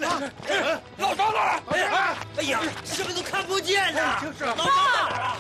老张呢？ 哎呀，什么都看不见呢。 就是。 老张在哪儿啊？